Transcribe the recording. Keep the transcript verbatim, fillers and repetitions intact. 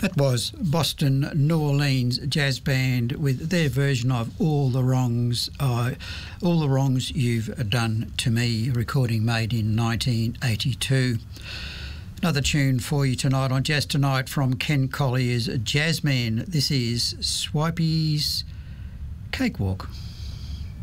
That was Boston New Orleans Jazz Band with their version of All the Wrongs, uh, All the Wrongs You've Done to Me, a recording made in nineteen eighty-two. Another tune for you tonight on Jazz Tonight from Ken Collier's Jazzman. This is Swipey's Cakewalk.